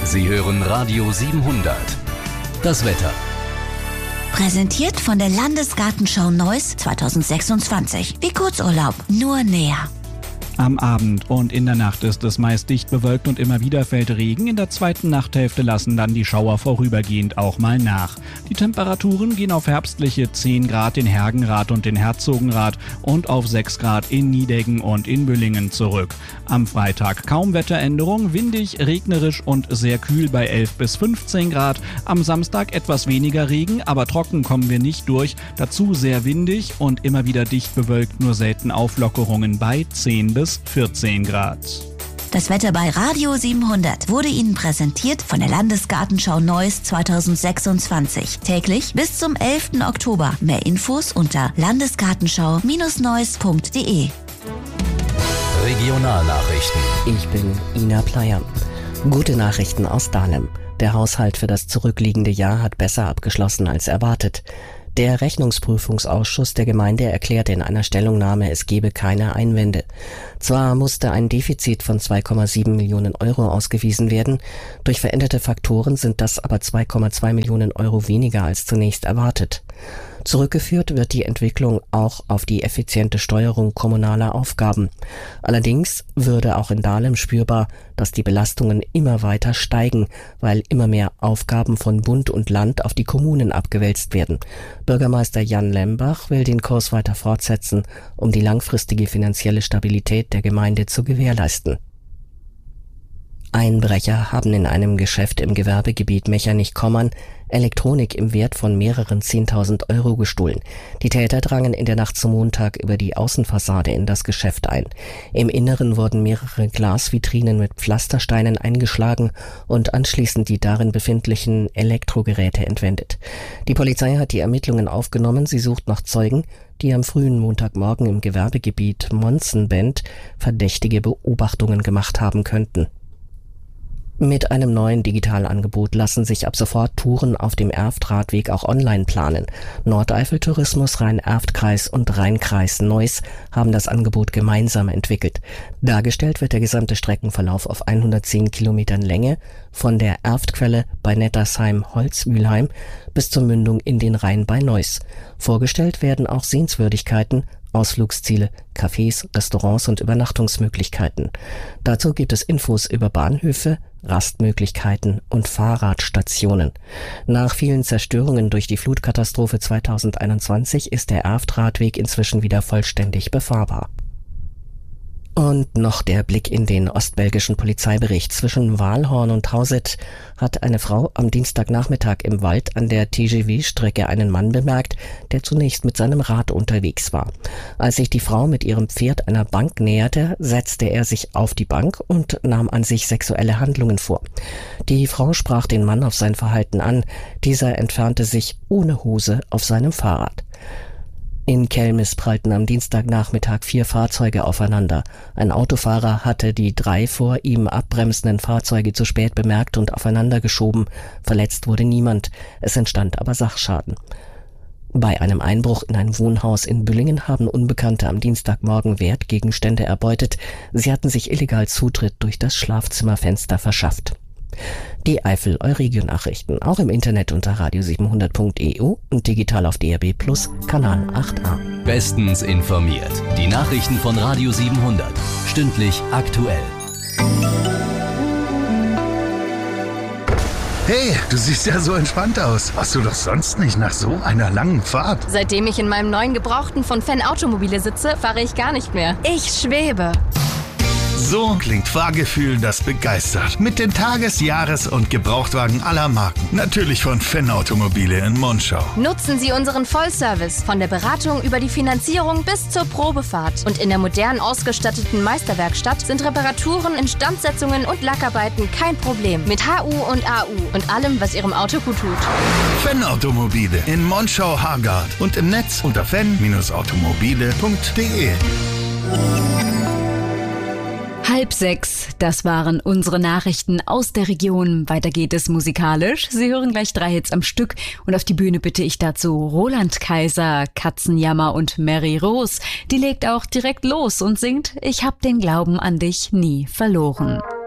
Sie hören Radio 700. Das Wetter. Präsentiert von der Landesgartenschau Neuss 2026. Wie Kurzurlaub, nur näher. Am Abend und in der Nacht ist es meist dicht bewölkt und immer wieder fällt Regen. In der zweiten Nachthälfte lassen dann die Schauer vorübergehend auch mal nach. Die Temperaturen gehen auf herbstliche 10 Grad in Hergenrath und in Herzogenrath und auf 6 Grad in Niedeggen und in Büllingen zurück. Am Freitag kaum Wetteränderung, windig, regnerisch und sehr kühl bei 11 bis 15 Grad. Am Samstag etwas weniger Regen, aber trocken kommen wir nicht durch. Dazu sehr windig und immer wieder dicht bewölkt, nur selten Auflockerungen bei 10 bis 14 Grad. Das Wetter bei Radio 700 wurde Ihnen präsentiert von der Landesgartenschau Neuss 2026. Täglich bis zum 11. Oktober. Mehr Infos unter landesgartenschau-neuss.de. Regionalnachrichten. Ich bin Ina Pleyer. Gute Nachrichten aus Dahlem. Der Haushalt für das zurückliegende Jahr hat besser abgeschlossen als erwartet. Der Rechnungsprüfungsausschuss der Gemeinde erklärte in einer Stellungnahme, es gebe keine Einwände. Zwar musste ein Defizit von 2,7 Millionen Euro ausgewiesen werden, durch veränderte Faktoren sind das aber 2,2 Millionen Euro weniger als zunächst erwartet. Zurückgeführt wird die Entwicklung auch auf die effiziente Steuerung kommunaler Aufgaben. Allerdings würde auch in Dahlem spürbar, dass die Belastungen immer weiter steigen, weil immer mehr Aufgaben von Bund und Land auf die Kommunen abgewälzt werden. Bürgermeister Jan Lembach will den Kurs weiter fortsetzen, um die langfristige finanzielle Stabilität der Gemeinde zu gewährleisten. Einbrecher haben in einem Geschäft im Gewerbegebiet Mechernich-Kommern Elektronik im Wert von mehreren 10.000 Euro gestohlen. Die Täter drangen in der Nacht zum Montag über die Außenfassade in das Geschäft ein. Im Inneren wurden mehrere Glasvitrinen mit Pflastersteinen eingeschlagen und anschließend die darin befindlichen Elektrogeräte entwendet. Die Polizei hat die Ermittlungen aufgenommen. Sie sucht nach Zeugen, die am frühen Montagmorgen im Gewerbegebiet Monsenbend verdächtige Beobachtungen gemacht haben könnten. Mit einem neuen Digitalangebot lassen sich ab sofort Touren auf dem Erft-Radweg auch online planen. Nordeifel-Tourismus, Rhein-Erft-Kreis und Rhein-Kreis Neuss haben das Angebot gemeinsam entwickelt. Dargestellt wird der gesamte Streckenverlauf auf 110 Kilometern Länge von der Erftquelle bei Nettersheim-Holzmülheim bis zur Mündung in den Rhein bei Neuss. Vorgestellt werden auch Sehenswürdigkeiten, Ausflugsziele, Cafés, Restaurants und Übernachtungsmöglichkeiten. Dazu gibt es Infos über Bahnhöfe, Rastmöglichkeiten und Fahrradstationen. Nach vielen Zerstörungen durch die Flutkatastrophe 2021 ist der Erft-Radweg inzwischen wieder vollständig befahrbar. Und noch der Blick in den ostbelgischen Polizeibericht. Zwischen Waalhorn und Hauset hat eine Frau am Dienstagnachmittag im Wald an der TGV-Strecke einen Mann bemerkt, der zunächst mit seinem Rad unterwegs war. Als sich die Frau mit ihrem Pferd einer Bank näherte, setzte er sich auf die Bank und nahm an sich sexuelle Handlungen vor. Die Frau sprach den Mann auf sein Verhalten an. Dieser entfernte sich ohne Hose auf seinem Fahrrad. In Kelmis prallten am Dienstagnachmittag 4 Fahrzeuge aufeinander. Ein Autofahrer hatte die 3 vor ihm abbremsenden Fahrzeuge zu spät bemerkt und aufeinander geschoben. Verletzt wurde niemand. Es entstand aber Sachschaden. Bei einem Einbruch in ein Wohnhaus in Büllingen haben Unbekannte am Dienstagmorgen Wertgegenstände erbeutet. Sie hatten sich illegal Zutritt durch das Schlafzimmerfenster verschafft. Die Eifel-Euregio-Nachrichten auch im Internet unter radio700.eu und digital auf DRB Plus Kanal 8a. Bestens informiert. Die Nachrichten von Radio 700. Stündlich aktuell. Hey, du siehst ja so entspannt aus. Warst du doch sonst nicht nach so einer langen Fahrt? Seitdem ich in meinem neuen Gebrauchten von Fenn Automobile sitze, fahre ich gar nicht mehr. Ich schwebe. So klingt Fahrgefühl, das begeistert. Mit den Tages-, Jahres- und Gebrauchtwagen aller Marken. Natürlich von Fenn Automobile in Monschau. Nutzen Sie unseren Vollservice von der Beratung über die Finanzierung bis zur Probefahrt. Und in der modern ausgestatteten Meisterwerkstatt sind Reparaturen, Instandsetzungen und Lackarbeiten kein Problem. Mit HU und AU und allem, was Ihrem Auto gut tut. Fenn Automobile in Monschau-Hargard und im Netz unter fenn-automobile.de. 5:30, das waren unsere Nachrichten aus der Region. Weiter geht es musikalisch. Sie hören gleich 3 Hits am Stück und auf die Bühne bitte ich dazu Roland Kaiser, Katzenjammer und Mary Rose. Die legt auch direkt los und singt: Ich hab den Glauben an dich nie verloren.